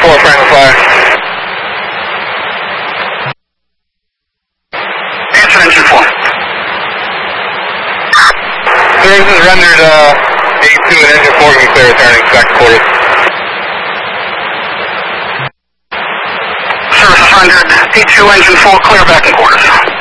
4, Franklin Fire. Answer engine 4. Services rendered A2 and engine 4 can be clear returning back to quarters. Services rendered A2, engine 4, clear back in quarters.